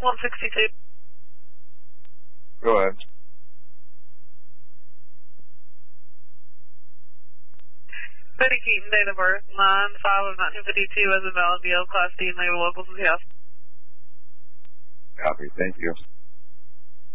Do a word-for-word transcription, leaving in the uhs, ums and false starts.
one sixty-two. Go ahead. Betty Keaton, date of birth, nine five of nineteen fifty-two, as a valid B L Class D, and label locals of the house. Copy, thank you.